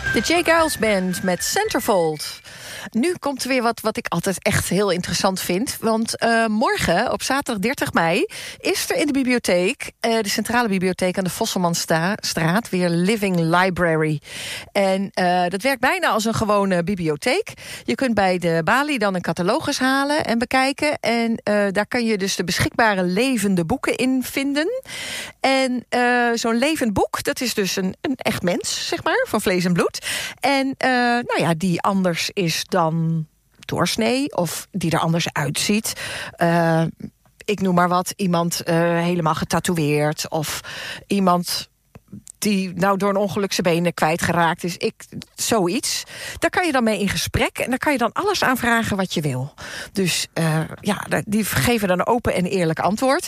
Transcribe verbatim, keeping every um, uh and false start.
De J. Giles Band met Centerfold. Nu komt er weer wat wat ik altijd echt heel interessant vind. Want uh, morgen, op zaterdag dertig mei... is er in de bibliotheek, uh, de Centrale Bibliotheek aan de Vosselmanstraat... weer Living Library. En uh, dat werkt bijna als een gewone bibliotheek. Je kunt bij de balie dan een catalogus halen en bekijken. En uh, daar kan je dus de beschikbare levende boeken in vinden. En uh, zo'n levend boek, dat is dus een, een echt mens, zeg maar, van vlees en bloed. En uh, nou ja, die anders is dan doorsnee of die er anders uitziet. Uh, ik noem maar wat, iemand uh, helemaal getatoeëerd of iemand die nou door een ongeluk zijn benen kwijtgeraakt is. Ik, zoiets. Daar kan je dan mee in gesprek en daar kan je dan alles aan vragen wat je wil. Dus uh, ja, die geven dan open en eerlijk antwoord.